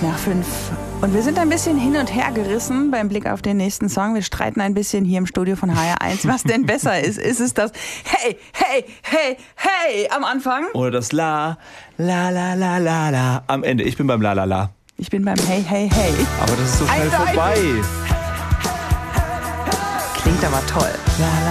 nach 5. Und wir sind ein bisschen hin und her gerissen beim Blick auf den nächsten Song. Wir streiten ein bisschen hier im Studio von HR1, was denn besser ist. Ist es das Hey, hey, hey, hey am Anfang? Oder das La, la, la, la, la, la am Ende. Ich bin beim La, la, la. Ich bin beim Hey, hey, hey. Aber das ist so schnell Eindeutig. vorbei. Klingt aber toll. La, la.